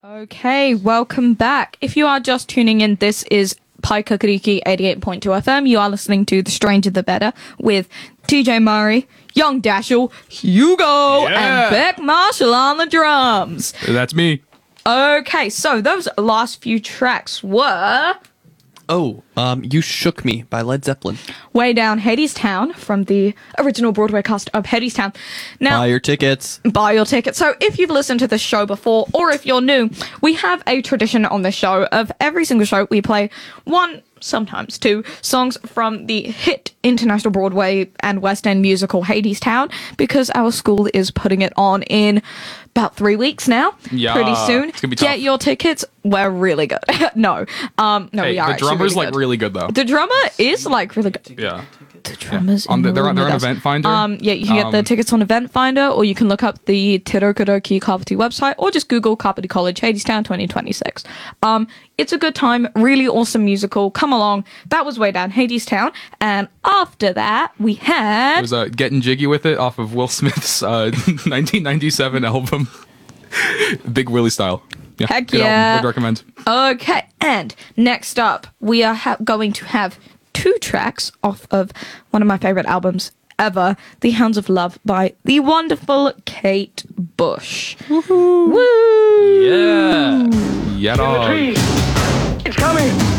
Okay, welcome back. If you are just tuning in, this is Pai Kakariki 88.2 FM. You are listening to The Stranger the Better with TJ Murray, Young Dashel, Hugo, and Beck Marshall on the drums. That's me. Okay, so those last few tracks were... You Shook Me by Led Zeppelin. Way Down Hadestown from the original Broadway cast of Hadestown. Now, Buy your tickets. Buy your ticket. So if you've listened to the show before, or if you're new, we have a tradition on the show of every single show we play one, sometimes two, songs from the hit international Broadway and West End musical Hadestown, because our school is putting it on in about 3 weeks now. Yeah, pretty soon. it's gonna be tough. Get your tickets. We're really good. No, Hey, we are. the drummer's really like good. really good though. The drummer is like really good. Yeah. The drummers. On in they're room on with us. Event Finder. Yeah, you can get the tickets on Event Finder, or you can look up the Tirokadoki Kapiti website, or just Google Kapiti College Hadestown 2026. It's a good time, really awesome musical. Come along. That was Way Down Hadestown, and after that we had. It was Getting Jiggy With It off of Will Smith's 1997 album. Big Willie style. Yeah, Heck good yeah. album. Would recommend. Okay, and next up, we are going to have two tracks off of one of my favorite albums ever, The Hounds of Love by the wonderful Kate Bush. Woo! Yeah. Yeah, dog. It's coming.